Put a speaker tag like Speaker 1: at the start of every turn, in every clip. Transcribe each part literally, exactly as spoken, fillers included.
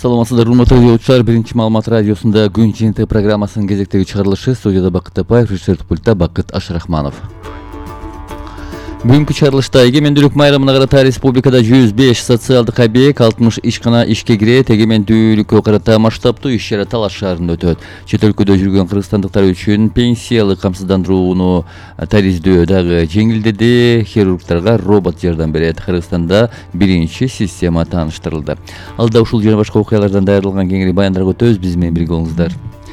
Speaker 1: Саламатсыздар, урматтуу радиочулар. Биринчи маалымат радиосунда күн жыйынтыгы программасынын кезектеги чыгарылышы. Студияда Бакыт Тапаев, режиссер пультта Бакыт Ашрахманов. Бүгүнкү чыгарылышта эгемендүүлүк майрамына карата республикада жүз беш социалдык объект, алтымыш ишкана ишке кирет. Эгемендүүлүккө карата масштабтуу иш-чара Талас шаарында өтөт. Чет өлкөдө жүргөн кыргызстандыктар үчүн пенсиялык камсыздандырууну тариздөө дагы жеңилдеди. Хирургдарга робот жардам берет. Кыргызстанда биринчи система тааныштырылды. Алда ушул жана башка окуялардан даярдалган кеңири баяндарга өтөбүз. Биз менен бирге болуңуздар.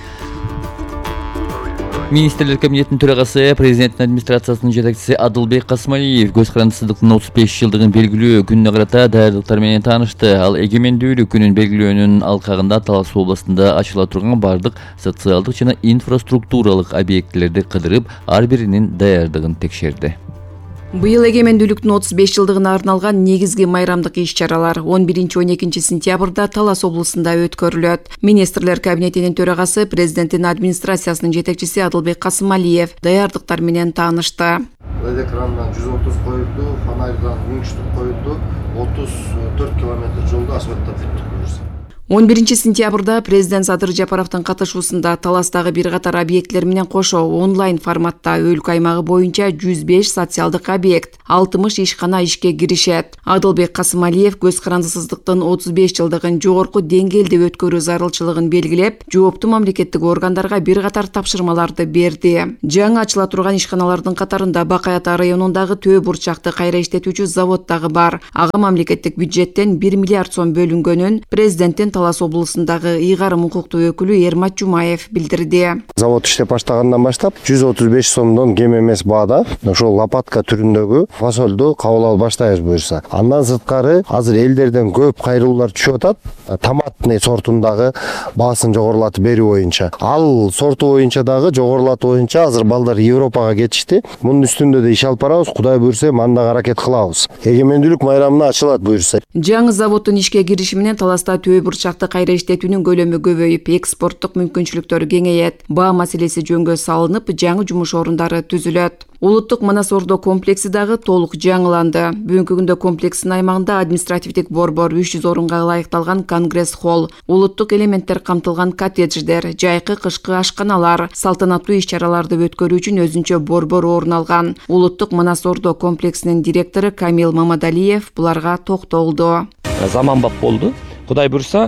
Speaker 1: Министрлер кабинетинин төрагасы, президенттин администрациясынын жетекчиси Адылбек Касмалиев көз карандысыздыктын отуз беш жылдыгын белгилөө күнүнө карата даярдыктар менен таанышты. Ал эгемендүүлүк күнүн белгилөөнүн алкагында Талас областында ачыла турган бардык социалдык жана инфраструктуралык объектилерди кыдырып, ар биринин даярдыгын текшерди.
Speaker 2: Быйыл эгемендүүлүктүн отуз беш жылдыгына арналган негизги майрамдык иш-чаралар он биринчи он экинчи сентябрда Талас областында өткөрүлөт. Министрлер кабинетинин төрагасы, президенттин администрациясынын жетекчиси Адылбек Касмалиев даярдыктар менен таанышты.
Speaker 3: Лед экрандан жүз отуз коюлду, фонарьдан миң штук коюлду, отуз төрт километр жолду асфальттап бүттүк буюрса.
Speaker 2: он биринчи сентябрда президент Садыр Жапаровдун катышуусунда Таластагы бир катар объектлер менен кошо онлайн форматта өлкө аймагы боюнча жүз беш социалдык объект, алтымыш ишкана ишке киришет. Адылбек Касмалиев көз карандысыздыктын отуз беш жылдыгын жогорку деңгээлде өткөрүү зарылчылыгын белгилеп, жооптуу мамлекеттик органдарга бир катар тапшырмаларды берди. Жаңы ачыла турган ишканалардын катарында Бакай Ата районундагы Төө бурчакты кайра иштетүүчү завод дагы бар. Ага мамлекеттик бюджеттен бир миллиард сом бөлүнгөнүн президенттин Талас областындагы ыйгарым укуктуу өкүлү Эрмат Жумаев билдирди.
Speaker 3: Завод иштеп баштагандан баштап жүз отуз беш сомдон кем эмес баада ошол лопатка түрүндөгү фасолду кабыл алып баштайбыз буюрса. Андан сырткары азыр элдерден көп кайрылуулар түшүп атат. Томатный сортундагы баасын жогорулатып берүү боюнча. Ал сорту боюнча дагы жогорулатуу боюнча азыр балдар Европага кетишти. Мунун үстүндө да иш алып барабыз. Кудай буйрса, мында аракет кылабыз. Эгемендүүлүк майрамына ачылат буюрса.
Speaker 2: Жаңы заводдун ишке кириши менен Таласта Төө бурчакты кайра иштетүүнүн көлөмү көбөйүп, экспорттук мүмкүнчүлүктөр кеңейет. Баа маселеси жөнгө салынып, жаңы жумуш орундары түзүлөт. Улуттук Манас Ордо комплекси дагы толук жаңыланды. Бүгүнкү күндө комплекстин аймагында административдик борбор, үч жүз орунга ылайыкталган конгресс холл, улуттук элементтер камтылган коттедждер, жайкы кышкы ашканалар, салтанаттуу иш-чараларды өткөрүү үчүн өзүнчө борбор орун алган. Улуттук Манас Ордо комплексинин директору Камил Мамадалиев буларга токтолду.
Speaker 4: Заманбап болду. Кудай буйрса,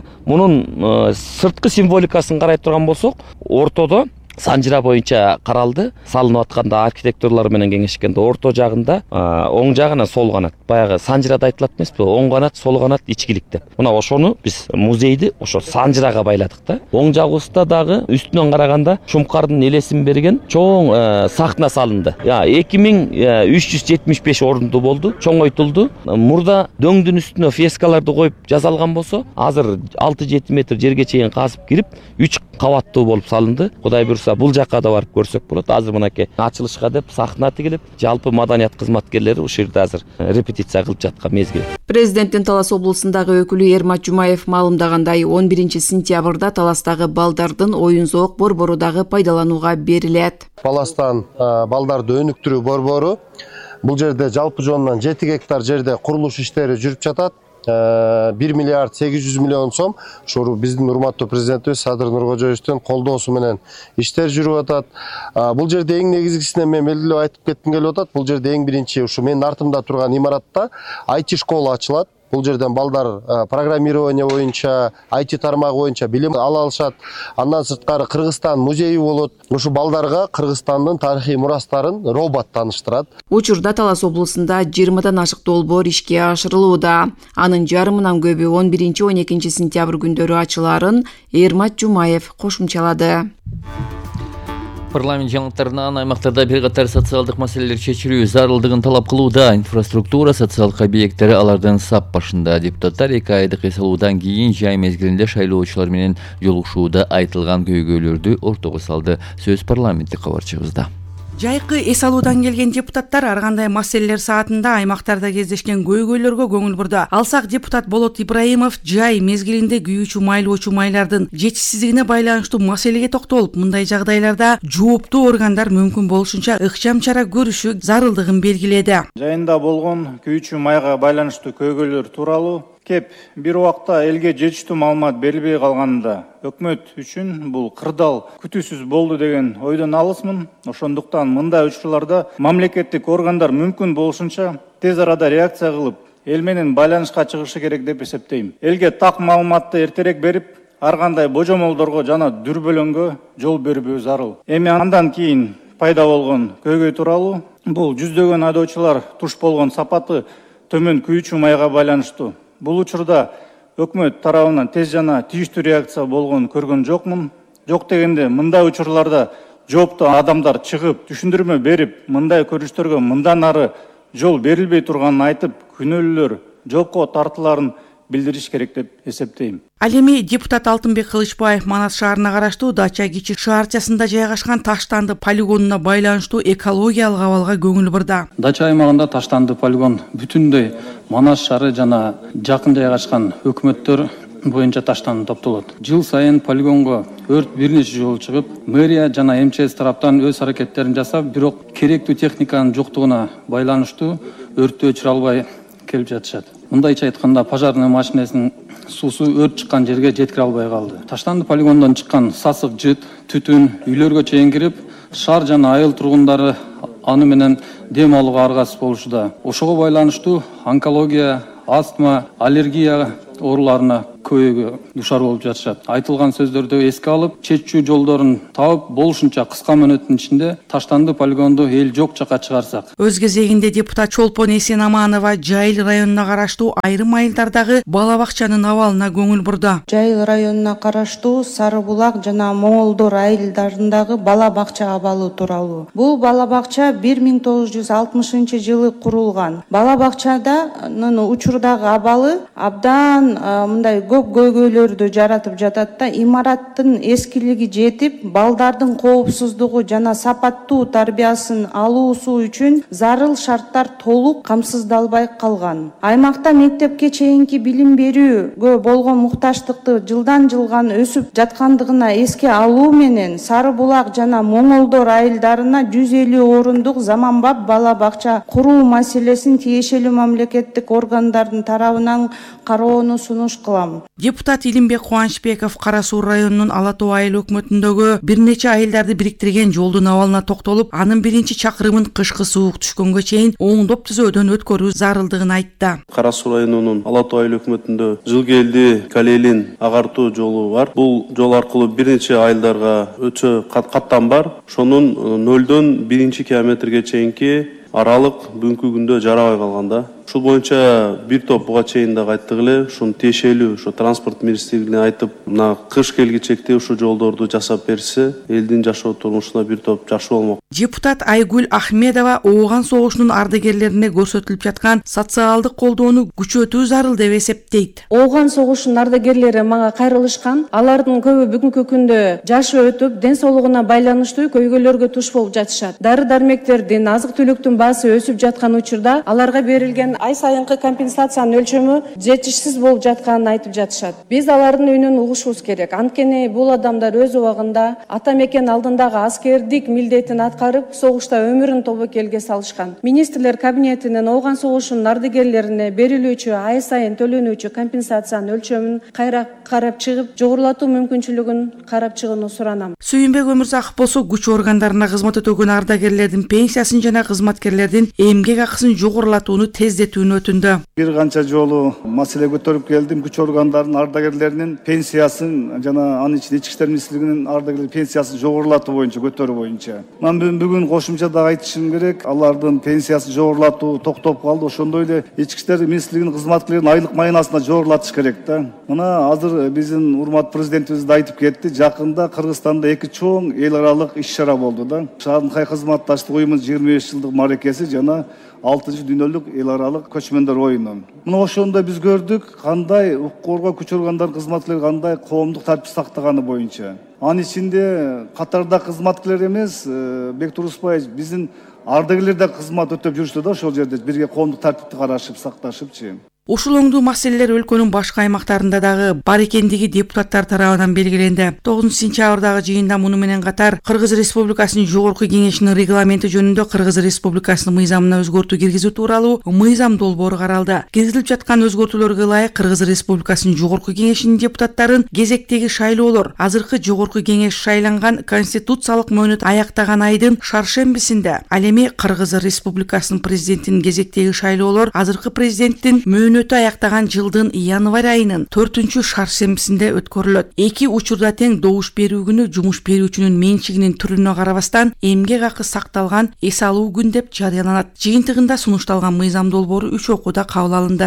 Speaker 4: мунун сырткы символикасын карай турган болсок, ортодо санжыра боюнча каралды. Салынып атканда архитекторлор менен кеңешкенде орто жагында оң жагына сол канат. Баягы санжырада айтылат эмеспи? Оң канат, сол канат ичкилик деп. Мына ошону биз музейди ошо санжырага байладык да. Оң жагыбызда дагы үстүнөн караганда Шумкардын элесин берген чоң сахна салынды. Я эки миң үч жүз жетимиш беш орунду болду, чоңойтулду. Мурда дөңдүн үстүнө фрескаларды коюп жасалган болсо, азыр алты жети метр жерге чейин казып кирип, үч кабаттуу болуп салынды. Кудай буйрса, бул жакка да барып көрсөк болот. Азыр мынакей ачылышка деп сахна тигилип, жалпы маданият кызматкерлери ушул жерде азыр репетиция кылып жаткан мезгил.
Speaker 2: Президенттин Талас областындагы өкүлү Эрмат Жумаев маалымдагандай, он биринчи сентябрда Таластагы балдардын оюн зоок борбору дагы пайдаланууга берилет.
Speaker 3: Таластан балдарды өнүктүрүү борбору бул жерде жалпы жонунан жети гектар жерде курулуш иштери жүрүп жатат. бир миллиард сегиз жүз миллион сом ошо биздин урматтуу президентибиз Садыр Нуркожоевичтин колдоосу менен иштер жүрүп атат. Бул жерде эң негизгисинен мен белгилеп айтып кетким келип атат. Бул жерде эң биринчи ушу менин артымда турган имаратта ай ти школа ачылат. Бул жерден балдар программирование боюнча, ай ти тармагы боюнча билим ала алышат. Андан сырткары Кыргызстан музейи болот. Ушу балдарга Кыргызстандын тарыхый мурастарын робот тааныштырат.
Speaker 2: Учурда Талас областында жыйырмадан ашык долбоор ишке ашырылууда. Анын жарымынан көбү он биринчи он экинчи сентябрь күндөрү ачыларын Эрмат Жумаев кошумчалады.
Speaker 1: Парламент жаңылыктарынан аймактарда бир катар социалдык маселелер чечилүү зарылдыгын талап кылууда. Инфраструктура, социалдык объекттери алардын сап башында. Депутаттар эки айдык эс алуудан кийин жай мезгилинде шайлоочулар менен жолугушууда айтылган көйгөйлөрдү ортого салды. Сөз парламенттик кабарчыбызда.
Speaker 5: Жайкы эс алуудан келген депутаттар ар кандай маселелер саатында аймактарда кездешкен көйгөйлөргө көңүл бурду. Алсак депутат Болот Ибраимов жай мезгилинде күйүүчү майлоочу майлардын жетишсиздигине байланыштуу маселеге токтолуп, мындай жагдайларда жооптуу органдар мүмкүн болушунча ыкчам чара көрүшү зарылдыгын белгиледи.
Speaker 6: Жайында болгон күйүүчү майга байланыштуу көйгөйлөр тууралуу кеп бир убакта элге жетиштүү маалымат берилбей калганында өкмөт үчүн бул кырдаал күтүүсүз болду деген ойдон алысмын. Ошондуктан мындай учурларда мамлекеттик органдар мүмкүн болушунча тез арада реакция кылып, эл менен байланышка чыгышы керек деп эсептейм. Элге так маалыматты эртерээк берип, ар кандай божомолдорго жана дүрбөлөңгө жол бербөө зарыл. Эми андан кийин пайда болгон көйгөй тууралуу бул жүздөгөн айдоочулар туш болгон сапаты төмөн күйүүчү майга байланыштуу. Бул учурда өкмөт тарабынан тез жана тийиштүү реакция болгонун көргөн жокмун. Жок дегенде мындай учурларда жооптуу адамдар чыгып, түшүндүрмө берип, мындай көрүнүштөргө мындан ары жол берилбей турганын айтып, күнөөлүүлөр жоопко тартыларын билдириш керек деп эсептейм.
Speaker 5: Ал эми депутат Алтынбек Кылычбаев Манас шаарына караштуу Дача кичи шаарчасында жайгашкан Таштанды полигонуна байланыштуу экологиялык абалга көңүл бурду.
Speaker 7: Дача аймагында Таштанды полигон бүтүндөй Манас шаары жана жакын жайгашкан өкмөттөр боюнча таштанып топтолот. Жыл сайын полигонго өрт бир нече жолу чыгып, мэрия жана эм че эс тараптан өз аракеттерин жасап, бирок керектүү техниканын жоктугуна байланыштуу өрттү өчүрө албай келип жатышат. Мындайча айтканда, пожарный машинесинин суусу өрт чыккан жерге жеткире албай калды. Таштанды полигондон чыккан сасык жыт, түтүн үйлөргө чейин кирип, шаар жана айыл тургундары аны менен дем алууга аргасыз болушуда. Ошого байланыштуу онкология, астма, аллергия ооруларына көйгөйгө душар болуп жатышат. Айтылган сөздөрдү эске алып, чечүү жолдорун таап, болушунча кыска мөөнөттүн ичинде Таштанды полигонду эл жок жака чыгарсак.
Speaker 5: Өз кезегинде депутат Чолпон Эсенаманова Жайыл районуна караштуу айрым айылдардагы бала бакчанын абалына көңүл бурду.
Speaker 8: Жайыл районуна караштуу Сары булак жана Моңолдор айылдарындагы бала бакча абалы тууралуу. Бул бала бакча бир миң тогуз жүз алтымышынчы жылы курулган. Бала бакчаданын учурдагы абалы абдан мындай көп көйгөйлөрдү жаратып жатат да, имараттын эскилиги жетип, балдардын коопсуздугу жана сапаттуу тарбиясын алуусу үчүн зарыл шарттар толук камсыздалбай калган. Аймакта мектепке чейинки билим берүүгө болгон мукташтыкты жылдан жылган өсүп жаткандыгына эске алуу менен Сары булак жана Моңолдор айылдарына жүз элүү орундук заманбап бала бакча куруу маселесин тиешелүү мамлекеттик органдардын тарабынан кароону сунуш кылам.
Speaker 5: Депутат Илимбек Кубанычбеков Кара Суу районунун Ала Тоо айыл өкмөтүндөгү бир нече айылдарды бириктирген жолдун абалына токтолуп, анын биринчи чакырымын кышкы суук түшкөнгө чейин оңдоп түзөөдөн өткөрүү зарылдыгын айтты.
Speaker 9: Кара Суу районунун Ала Тоо айыл өкмөтүндө Жылгелди Калелин агартуу жолу бар. Бул жол аркылуу бир нече айылдарга өтө каттам бар. Ошонун нөлдөн биринчи километрге чейинки аралык бүгүнкү күндө жарабай калганда. Ушул боюнча бир топ буга чейин да кайттык эле, ушуну тиешелүү ушу транспорт министрлигине айтып, мына кыш келгичекте ушул жолдорду жасап берсе, элдин жашоо турмушуна бир топ жакшы болмок.
Speaker 5: Депутат Айгүл Ахмедова Ооган согушунун ардагерлерине көрсөтүлүп жаткан социалдык колдоону күчөтүү зарыл деп эсептейт.
Speaker 10: Ооган согушунун ардагерлери мага кайрылышкан. Алардын көбү бүгүнкү күндө жашы өтүп, ден соолугуна байланыштуу көйгөйлөргө туш болуп жатышат. Дары-дармектердин, азык-түлүктүн баасы өсүп жаткан учурда аларга берилген ай сайынкы компенсациянын өлчөмү жетишсиз болуп жатканын айтып жатышат. Биз алардын үнүн угушубуз керек. Анткени бул адамдар өз убагында ата мекен алдындагы аскердик милдетин аткарып, согушта өмүрүн тобокелге салышкан. Министрлер кабинетинин Ооган согушунун ардагерлерине берилүүчү ай сайын төлөнүүчү компенсациянын өлчөмүн кайра карап чыгып, жогорулатуу мүмкүнчүлүгүн карап чыгууну суранам.
Speaker 5: Сүйүнбек Өмүрзаков болсо күч органдарына кызмат өтөгөн ардагерлердин пенсиясын жана кызматкерлердин эмгек акысын жогорулатууну тездетүүнү өтүндү.
Speaker 6: Бир канча жолу маселе көтөрүп келдим. Күч органдарынын ардагерлеринин пенсиясын жана анын ичинде ички иштер министрлигинин ардагерлеринин пенсиясын жогорулатуу боюнча, көтөрүү боюнча. Мен бүгүн кошумча да айтышым керек. Алардын пенсиясын жогорулатуу токтоп калды. Ошондой эле ички иштер министрлигинин кызматкерлеринин айлык майынасына жогорулатыш керек да. Мына азыр биздин урматтуу президентибиз да айтып кетти. Жакында Кыргызстанда эки чоң эл аралык иш-чара болду да. Шанхай кызматташтык уюмунун жыйырма беш жылдык маракеси жана алтынчы дүйнөлүк эл аралык көчмөндөр оюну. Мына ошондо биз көрдүк кандай укук коргоо күч органдарынын кызматкерлери кандай коомдук тартип сактаганы боюнча. Анын ичинде катарда кызматкерлер эмес, Бектур Успаевич биздин ардагерлер да кызмат өтөп жүрүштү да ошол жерде бирге коомдук тартипти карашып, сакташыпчы.
Speaker 5: Ушул оңдуу маселелер өлкөнүн башка аймактарында дагы бар экендиги депутаттар тарабынан белгиленди. тогузунчу сентябрдагы жыйында муну менен катар Кыргыз Республикасынын жогорку кеңешинин регламенти жөнүндө Кыргыз Республикасынын мыйзамына өзгөртүү киргизүү тууралуу мыйзам долбоору каралды. Киргизилип жаткан өзгөртүүлөргө ылайык Кыргыз Республикасынын жогорку кеңешинин депутаттарын кезектеги шайлоолор азыркы жогорку кеңеш шайланган конституциялык мөөнөт аяктаган айдын шаршембисинде, ал эми Кыргыз Республикасынын президентинин кезектеги шайлоолор азыркы президенттин мөөнөтү аяктаган жылдын январь айынын төртүнчү шаршембисинде өткөрүлөт. Эки учурда тең добуш берүү күнү жумуш берүүчүнүн менчигинин түрүнө карабастан эмгек акы сакталган эс алуу күн деп жарыяланат. Жыйынтыгында сунушталган мыйзам долбоору үч окууда кабыл алынды.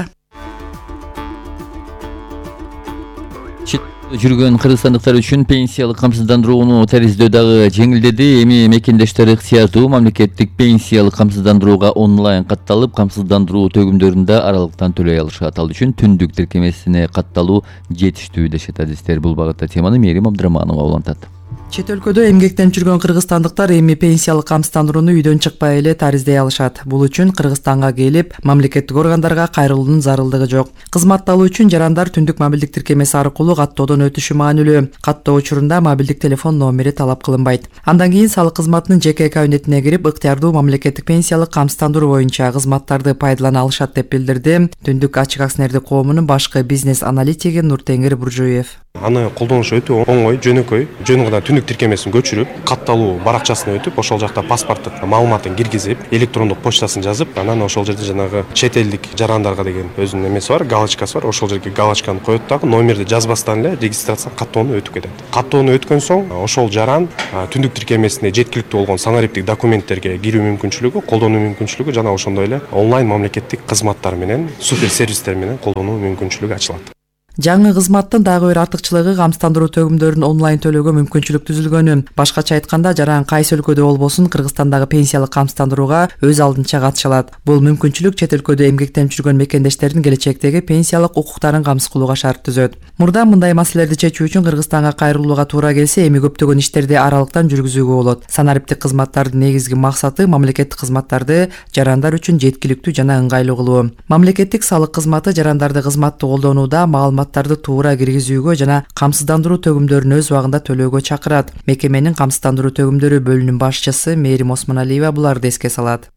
Speaker 1: Жүргөн кыргызстандыктар үчүн пенсиялык камсыздандырууну тариздөө дагы жеңилдеди. Эми мекендештер ыктыярдуу мамлекеттик пенсиялык камсыздандырууга онлайн катталып, камсыздандыруу төгүмдөрүндө аралыктан төлөй алышат. Ал үчүн түндүк тиркемесине катталуу жетиштүү дешет адистер. Бул багытта теманы Мээрим Абдыраманова улантат.
Speaker 11: Чет өлкөдө эмгектенип жүргөн кыргызстандыктар эми пенсиялык камсыздандырууну үйдөн чыкпай эле тариздей алышат. Бул үчүн Кыргызстанга келип, мамлекеттик органдарга кайрылуунун зарылдыгы жок. Кызматты алуу үчүн жарандар түндүк мобилдик тиркемеси аркылуу каттоодон өтүшү маанилүү. Каттоо учурунда мобилдик телефон номери талап кылынбайт. Андан кийин салык кызматынын жеке кабинетине кирип, ыктыярдуу мамлекеттик пенсиялык камсыздандыруу боюнча кызматтарды пайдалана алышат деп билдирди Түндүк ачык акционердик коомунун башкы бизнес аналитиги Нуртеңир Буржуев.
Speaker 12: Аны колдонушу өтө оңой, жөнөкөй. Жөн гана түндүк тиркемесин көчүрүп, катталуу баракчасына өтүп, ошол жакта паспорттук маалыматын киргизип, электрондук почтасын жазып, анан ошол жерде жанагы чет элдик жарандарга деген өзүнүн эмеси бар, галочкасы бар. Ошол жерге галочканы коет дагы, номерди жазбастан эле регистрация каттоону өтүп кетет. Каттоону өткөн соң ошол жаран түндүк тиркемесине жеткиликтүү болгон санариптик документтерге кирүү мүмкүнчүлүгү, колдонуу мүмкүнчүлүгү жана ошондой эле онлайн мамлекеттик кызматтар менен, супер сервистер менен колдонуу мүмкүнчүлүгү ачылат.
Speaker 11: Жаңы кызматтын дагы бир артыкчылыгы камсыздандыруу төгүмдөрүн онлайн төлөөгө мүмкүнчүлүк түзүлгөнү. Башкача айтканда, жаран кайсы өлкөдө болбосун Кыргызстандагы пенсиялык камсыздандырууга өз алдынча катыша алат. Бул мүмкүнчүлүк чет өлкөдө эмгектенип жүргөн мекендештердин келечектеги пенсиялык укуктарын камсыз кылууга шарт түзөт. Мурда мындай маселелерди чечүү үчүн Кыргызстанга кайрылууга туура келсе, эми көптөгөн иштерди аралыктан жүргүзүүгө болот. Санариптик кызматтардын негизги максаты мамлекеттик кызматтарды жарандар үчүн жеткиликтүү жана ыңгайлуу кылуу. Мамлекеттик салык кызматы жарандарды кызматты колдонууда маалымат туура киргизүүгө жана камсыздандыруу төгүмдөрүн өз убагында төлөөгө чакырат. Мекеменин камсыздандыруу төгүмдөрү бөлүнүм башчысы Мээрим Осмоналиева буларды эске салат.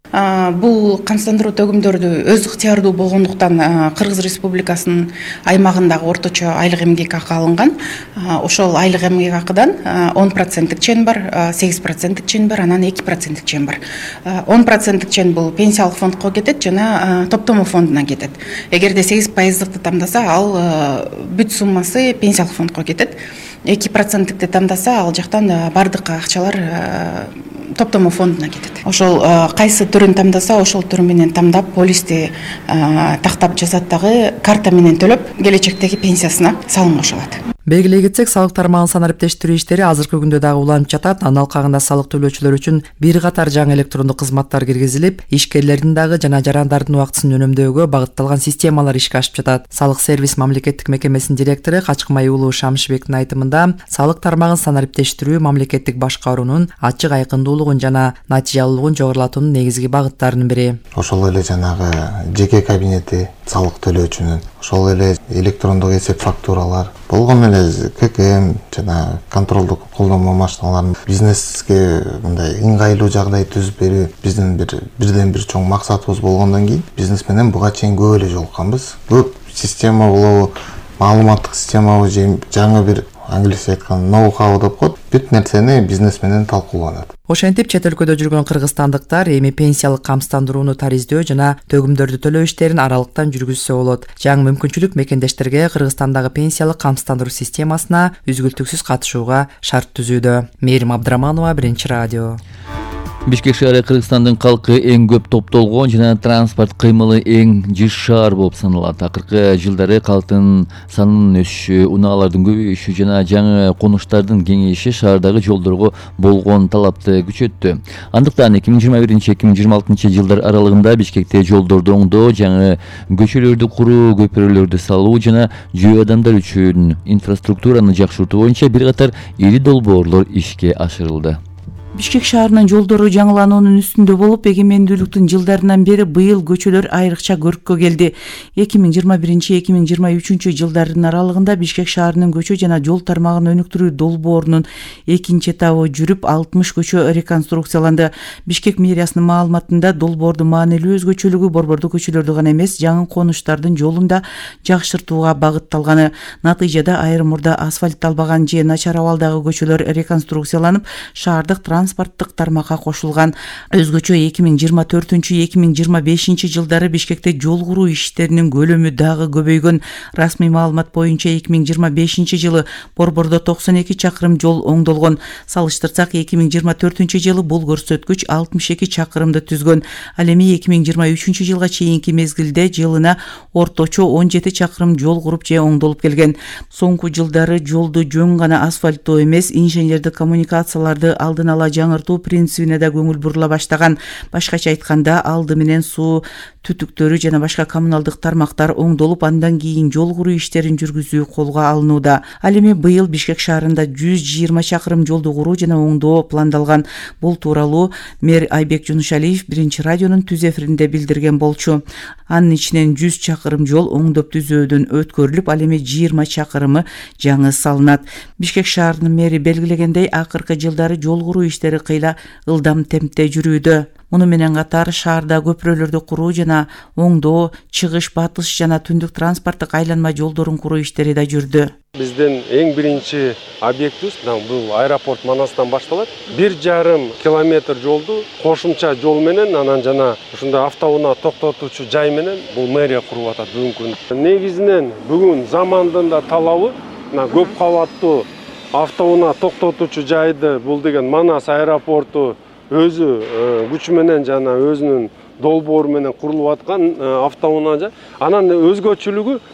Speaker 13: Бул камсыздандыруу төгүмдөрдү өз ыктыярдуу болгондуктан Кыргыз Республикасынын аймагындагы орточо айлык эмгек акы алынган. Ошол айлык эмгек акыдан он проценттик чен бар, сегиз проценттик чен бар, анан эки проценттик чен бар. он проценттик чен бул пенсиялык фондко кетет жана топтомо фондуна кетет. Эгерде сегиз пайыздыкты тандаса, ал бүт суммасы пенсиялык фондко кетет. эки проценттикти тандаса, ал жактан бардык акчалар топтомо фондуна кетет. Ошол кайсы түрүн тандаса, ошол түрү менен тандап, полисти тактап жазат дагы, карта менен төлөп, келечектеги пенсиясына салым кошулат.
Speaker 11: Белгилей кетсек, салык тармагын санариптештирүү иштери азыркы күндө дагы уланып жатат. Анын алкагында салык төлөөчүлөр үчүн бир катар жаңы электрондук кызматтар киргизилип, ишкерлердин дагы жана жарандардын убактысын үнөмдөөгө багытталган системалар ишке ашып жатат. Салык сервис мамлекеттик мекемесинин директору Качкмай уулу Шамшыбектин айтымында, салык тармагын санариптештирүү мамлекеттик башкаруунун ачык айкындуулугун жана натыйжалуулугун жогорулатуунун негизги багыттарынын бири.
Speaker 14: Ошол эле жанагы жеке кабинети салык төлөөчүнүн, ошол эле электрондук эсеп фактуралар, болгон эле К К М жана контролдук колдонмо машиналарын бизнеске мындай ыңгайлуу жагдай түзүп берүү биздин бир бирден бир чоң максатыбыз болгондон кийин бизнес менен буга чейин көп эле жолукканбыз. Көп система болобу, маалыматтык системабы, жаңы бир англисче айткан ноу-хау деп коет. Бүт нерсени бизнес менен талкууланат.
Speaker 11: Ошентип чет өлкөдө жүргөн кыргызстандыктар эми пенсиялык камсыздандырууну тариздөө жана төгүмдөрдү төлөө иштерин аралыктан жүргүзсө болот. Жаңы мүмкүнчүлүк мекендештерге Кыргызстандагы пенсиялык камсыздандыруу системасына үзгүлтүксүз катышууга шарт түзүүдө. Мээрим Абдыраманова, Биринчи радио.
Speaker 1: Бишкек шаары Кыргызстандын калкы эң көп топтолгон жана транспорт кыймылы эң жыш шаар болуп саналат. Акыркы жылдары калктын санынын өсүшү, унаалардын көбөйүшү жана жаңы конуштардын кеңейиши шаардагы жолдорго болгон талапты күчөттү. Андыктан эки миң жыйырма биринчи эки миң жыйырма алтынчы жылдар аралыгында Бишкекте жолдорду оңдоо, жаңы көчөлөрдү куруу, көпүрөлөрдү салуу жана жөө адамдар үчүн инфраструктураны жакшыртуу боюнча бир катар ири долбоорлор ишке ашырылды.
Speaker 5: Бишкек шаарынын жолдору жаңылануунун үстүндө болуп, эгемендүүлүктүн жылдарынан бери быйыл көчөлөр айрыкча көрккө келди. эки миң жыйырма биринчи эки миң жыйырма үчүнчү жылдардын аралыгында Бишкек шаарынын көчө жана жол тармагын өнүктүрүү долбоорунун экинчи этабы жүрүп, алтымыш көчө реконструкцияланды. Бишкек мэриясынын маалыматында долбоордун маанилүү өзгөчөлүгү борбордуу көчөлөрдү гана эмес, жаңы конуштардын жолун да жакшыртууга багытталганы. Натыйжада айрым урда асфальтталбаган же начар абалдагы көчөлөр реконструкцияланып, шаардык транспорттук тармакка кошулган. Өзгөчө эки миң жыйырма төртүнчү эки миң жыйырма бешинчи жылдары Бишкекте жол куруу иштеринин көлөмү дагы көбөйгөн. Расмий маалымат боюнча эки миң жыйырма бешинчи жылы борбордо токсон эки чакырым жол оңдолгон. Салыштырсак, эки миң жыйырма төртүнчү жылы бул көрсөткүч алтымыш эки чакырымды түзгөн. Ал эми эки миң жыйырма үчүнчү жылга чейинки мезгилде жылына орточо он жети чакырым жол куруп же оңдолуп келген. Соңку жылдары жолду жөн гана асфальттоо эмес, инженердик коммуникацияларды алдын ала жаңыртуу принцибине да көңүл бурула баштаган. Башкача айтканда, алды менен суу түтүктөрү жана башка коммуналдык тармактар оңдолуп, андан кийин жол куруу иштерин жүргүзүү колго алынууда. Ал эми быйыл Бишкек шаарында жүз жыйырма чакырым жолду куруу жана оңдоо пландалган. Бул тууралуу мэр Айбек Жунушалиев Биринчи радионун түз эфиринде билдирген болчу. Анын ичинен жүз чакырым жол оңдоп түзөөдөн өткөрүлүп, ал эми жыйырма чакырымы жаңы салынат. Бишкек шаарынын мэри белгилегендей, акыркы жылдары жол куруу иштери кыйла ылдам темпте жүрүүдө. Муну менен катар шаарда көпүрөлөрдү куруу жана оңдоо, чыгыш, батыш жана түндүк транспорттук айланма жолдорун куруу иштери да жүрдү.
Speaker 12: Биздин эң биринчи объектибиз бул аэропорт Манастан башталат. Бир жарым километр жолду кошумча жол менен, анан жана ушундай автоунаа токтотуучу жай менен бул мэрия куруп атат бүгүнкү күндө. Негизинен бүгүн замандын да талабы көп кабаттуу автоунаа токтотуучу жайды бул деген Манас аэропорту өзү күчү менен жана өзүнүн долбоору менен курулуп аткан автоунаа жай. Анан өзгөчөлүгү